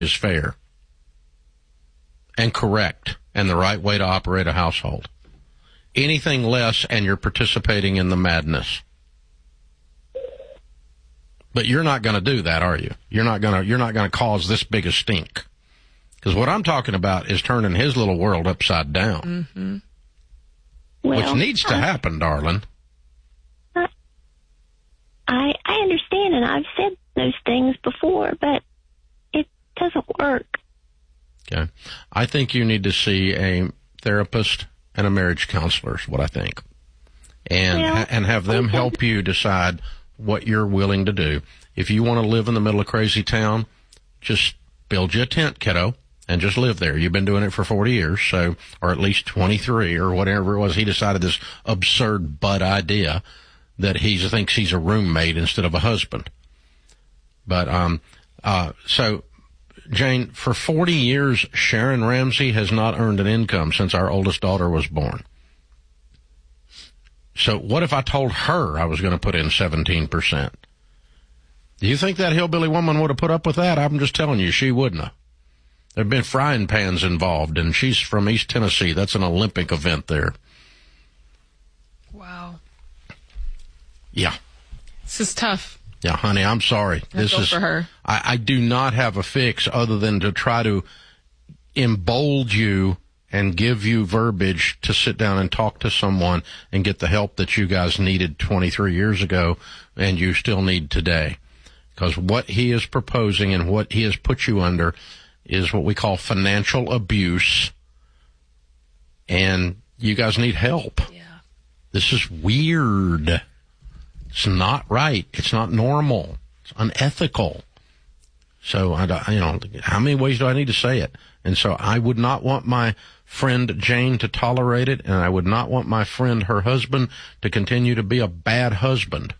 is fair and correct and the right way to operate a household. Anything less and you're participating in the madness. But you're not going to do that, are you? You're not going to cause this big a stink. Because what I'm talking about is turning his little world upside down. Mm-hmm. Which needs to happen, darling. I understand, and I've said those things before, but it doesn't work. Okay. I think you need to see a therapist and a marriage counselor is what I think. And have them help you decide what you're willing to do. If you want to live in the middle of crazy town, just build you a tent, kiddo, and just live there. You've been doing it for 40 years, so, or at least 23 or whatever it was. He decided this absurd butt idea that he thinks he's a roommate instead of a husband. But, so, Jane, for 40 years, Sharon Ramsey has not earned an income since our oldest daughter was born. So what if I told her I was going to put in 17%? Do you think that hillbilly woman would have put up with that? I'm just telling you, she wouldn't have. There have been frying pans involved, and she's from East Tennessee. That's an Olympic event there. Wow. Yeah. This is tough. Yeah, honey, I'm sorry. This is for her. I do not have a fix other than to try to embolden you and give you verbiage to sit down and talk to someone and get the help that you guys needed 23 years ago and you still need today. Because what he is proposing and what he has put you under is what we call financial abuse, and you guys need help. Yeah. This is weird. It's not right. It's not normal. It's unethical. So, how many ways do I need to say it? And so I would not want my friend Jane to tolerate it, and I would not want my friend, her husband, to continue to be a bad husband.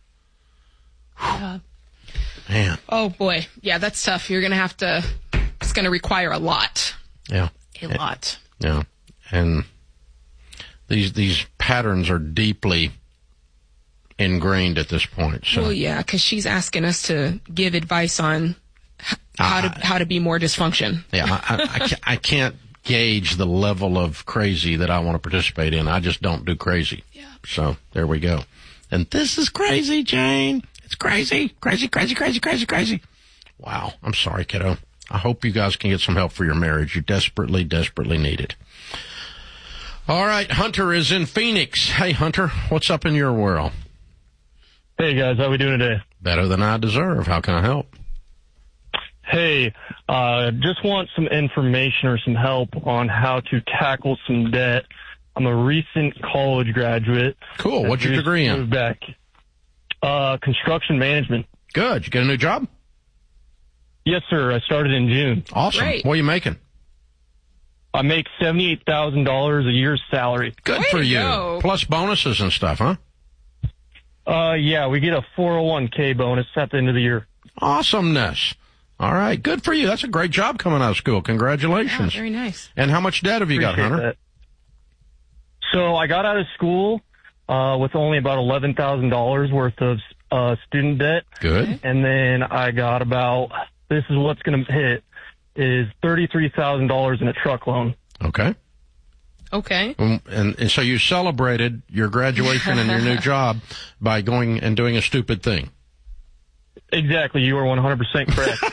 Man. Oh, boy. Yeah, that's tough. You're going to have to, it's going to require a lot. Yeah. A lot. Yeah. And these patterns are deeply ingrained at this point. So. Well, yeah, because she's asking us to give advice on how to be more dysfunction. Yeah, I can't gauge the level of crazy that I want to participate in. I just don't do crazy. Yeah. So there we go. And this is crazy, Jane. It's crazy, crazy, crazy, crazy, crazy, crazy. Wow. I'm sorry, kiddo. I hope you guys can get some help for your marriage. You desperately, desperately need it. All right. Hunter is in Phoenix. Hey, Hunter, what's up in your world? Hey, guys. How we doing today? Better than I deserve. How can I help? Hey, just want some information or some help on how to tackle some debt. I'm a recent college graduate. Cool. What's your degree in? Moved back. Construction management. Good. You get a new job? Yes, sir. I started in June. Awesome. Great. What are you making? I make $78,000 a year's salary. Good Way for to you. go. Plus bonuses and stuff, huh? Yeah, we get a 401k bonus at the end of the year. Awesomeness. All right. Good for you. That's a great job coming out of school. Yeah, Congratulations. very nice. And how much debt have you got, Appreciate Hunter? that. So I got out of school with only about $11,000 worth of student debt. Good. And then I got about, this is what's going to hit, is $33,000 in a truck loan. Okay. Okay. And so you celebrated your graduation and your new job by going and doing a stupid thing. Exactly. You are 100% correct.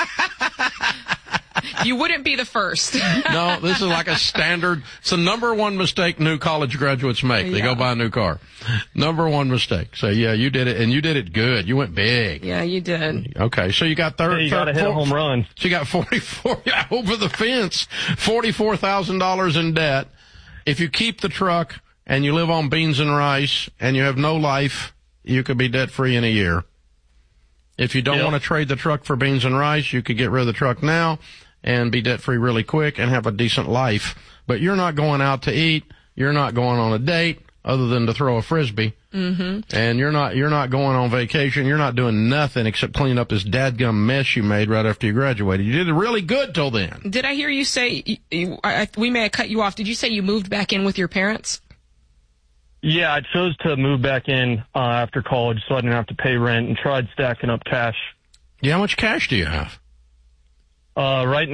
You wouldn't be the first. No, this is like a standard. It's the number one mistake new college graduates make. They go buy a new car. Number one mistake. So, yeah, you did it, and you did it good. You went big. Yeah, you did. Okay, so you got You got to hit a home run. So you got 44 over the fence, $44,000 in debt. If you keep the truck and you live on beans and rice and you have no life, you could be debt free in a year. If you don't want to trade the truck for beans and rice, you could get rid of the truck now and be debt free really quick and have a decent life. But you're not going out to eat. You're not going on a date other than to throw a Frisbee. Mm-hmm. And you're not going on vacation. You're not doing nothing except clean up this dadgum mess you made right after you graduated. You did it really good till then. Did I hear you say, we may have cut you off, did you say you moved back in with your parents? Yeah, I chose to move back in after college so I didn't have to pay rent and tried stacking up cash. Yeah, how much cash do you have? Right